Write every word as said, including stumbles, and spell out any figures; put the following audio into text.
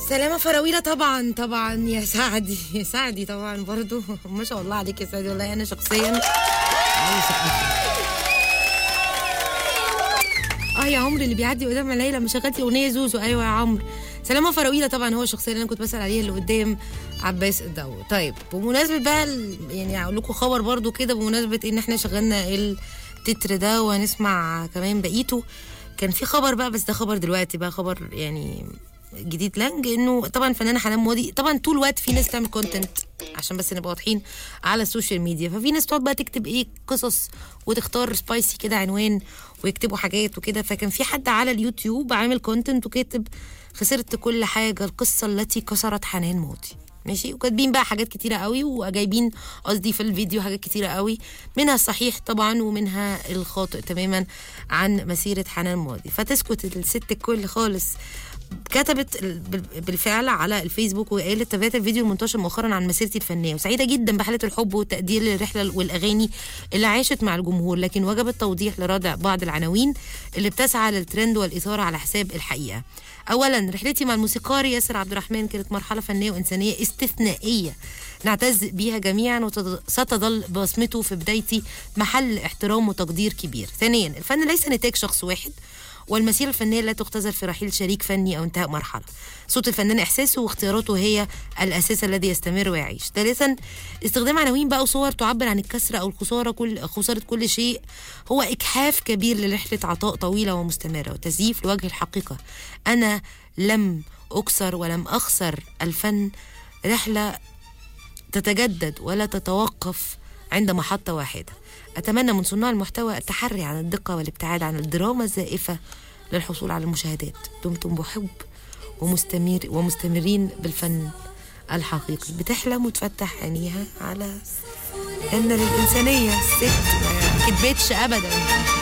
سلامة فراويلة طبعا طبعا يا سعدي يا سعدي طبعا برضو ما شاء الله عليك يا سعدي. والله انا شخصيا اه يا عمرو اللي بيعدي قدام ليلى مش شغلتي اغنيه زوزو. ايوه يا عمرو. سلامة فراويلة طبعا هو الشخصيه اللي انا كنت بسال عليها اللي قدام عباس الدو. طيب بمناسبه بقى يعني اقول لكم خبر برضو كده بمناسبه ان احنا شغلنا التتر ده وهنسمع كمان بقيته. كان في خبر بقى بس ده خبر دلوقتي بقى خبر يعني جديد لانج انه طبعا فنانه حنان مودي طبعا طول الوقت في ناس تعمل كونتنت عشان بس نبقى واضحين على السوشيال ميديا. ففي ناس تقعد بقى تكتب ايه قصص وتختار سبايسي كده عنوان ويكتبوا حاجات وكده. فكان في حد على اليوتيوب عامل كونتنت وكاتب خسرت كل حاجه القصه التي كسرت حنان مودي ماشي. وكاتبين بقى حاجات كتيره قوي وجايبين قصدي في الفيديو حاجات كتيره قوي منها الصحيح طبعا ومنها الخاطئ تماما عن مسيره حنان مودي. فتسكت الست الكل خالص. كتبت بالفعل على الفيسبوك وقالت تابعت الفيديو المنتشر مؤخرا عن مسيرتي الفنيه وسعيده جدا بحاله الحب والتقدير للرحله والاغاني اللي عاشت مع الجمهور. لكن وجب التوضيح لردع بعض العناوين اللي بتسعى للترند والاثاره على حساب الحقيقه. اولا رحلتي مع الموسيقار ياسر عبد الرحمن كانت مرحله فنيه وانسانيه استثنائيه نعتز بيها جميعا وستظل بصمته في بدايتي محل احترام وتقدير كبير. ثانيا الفن ليس نتاج شخص واحد والمسيرة الفنية لا تختزل في رحيل شريك فني أو انتهاء مرحلة. صوت الفنان إحساسه واختياراته هي الأساس الذي يستمر ويعيش. ثالثا استخدام عناوين بقى وصور تعبر عن الكسرة أو الخسارة كل خسارة كل شيء هو إجحاف كبير لرحلة عطاء طويلة ومستمرة وتزييف لوجه الحقيقة. أنا لم أكسر ولم أخسر. الفن رحلة تتجدد ولا تتوقف عند محطة واحدة. أتمنى من صناع المحتوى التحري عن الدقة والابتعاد عن الدراما الزائفة للحصول على المشاهدات. دمتم بحب ومستمر ومستمرين بالفن الحقيقي. بتحلم وتفتح عينيها على جنة للإنسانية. الست ما كدبتش أبدا.